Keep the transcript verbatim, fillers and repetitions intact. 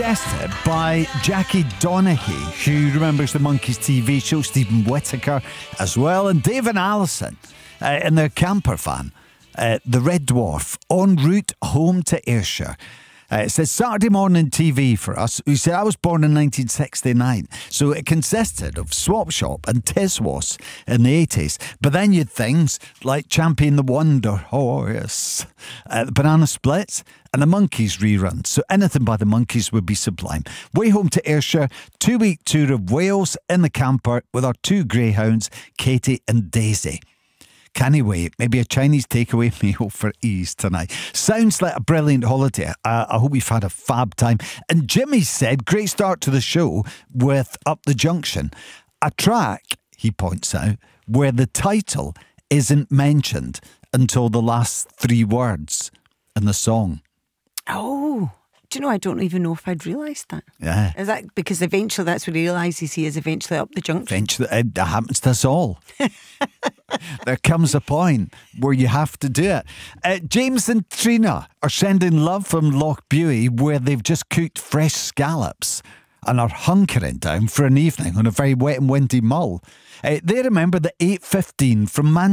Suggested by Jackie Donaghy, who remembers the Monkees T V show, Stephen Whittaker as well, and Dave and Alison uh, in their camper van, uh, the Red Dwarf, en route home to Ayrshire. Uh, it says Saturday morning T V for us. We said I was born in nineteen sixty-nine, so it consisted of Swap Shop and Tiswas in the eighties. But then you'd things like Champion the Wonder Horse, uh, the Banana Splits, and the Monkees reruns. So anything by the Monkees would be sublime. Way home to Ayrshire, two-week tour of Wales in the camper with our two greyhounds, Katie and Daisy. Can he wait? Maybe a Chinese takeaway meal for ease tonight. Sounds like a brilliant holiday. Uh, I hope you've had a fab time. And Jimmy said, great start to the show with Up the Junction. A track, he points out, where the title isn't mentioned until the last three words in the song. Oh, do you know, I don't even know if I'd realised that. Yeah. Is that because eventually that's what he realises he is eventually up the junction? Eventually, it happens to us all. There comes a point where you have to do it. Uh, James and Trina are sending love from Loch Buie, where they've just cooked fresh scallops and are hunkering down for an evening on a very wet and windy mull. Uh, they remember the eight fifteen from Manchester.